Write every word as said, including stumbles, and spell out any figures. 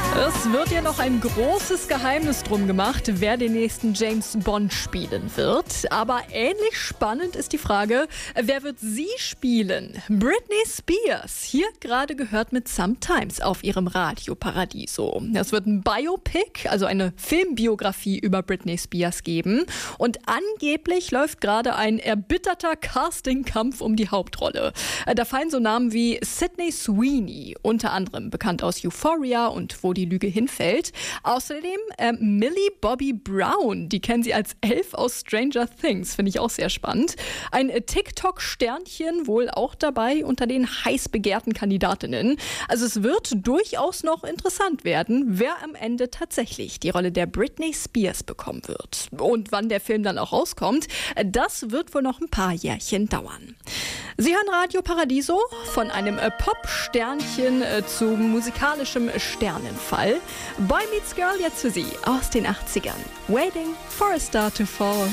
Es wird ja noch ein großes Geheimnis drum gemacht, wer den nächsten James Bond spielen wird. Aber ähnlich spannend ist die Frage, wer wird sie spielen? Britney Spears, hier gerade gehört mit Sometimes auf ihrem Radio Paradiso. Es wird ein Biopic, also eine Filmbiografie über Britney Spears geben. Und angeblich läuft gerade ein erbitterter Castingkampf um die Hauptrolle. Da fallen so Namen wie Sydney Sweeney, unter anderem bekannt aus Euphoria und Wo die Lüge hinfällt. Außerdem äh, Millie Bobby Brown, die kennen Sie als Elf aus Stranger Things, finde ich auch sehr spannend. Ein äh, TikTok-Sternchen wohl auch dabei unter den heiß begehrten Kandidatinnen. Also es wird durchaus noch interessant werden, wer am Ende tatsächlich die Rolle der Britney Spears bekommen wird. Und wann der Film dann auch rauskommt, das wird wohl noch ein paar Jährchen dauern. Sie hören Radio Paradiso, von einem äh, Pop-Sternchen äh, zu musikalischem Sternenfall. Boy Meets Girl jetzt für Sie aus den achtzigern. Waiting for a Star to Fall.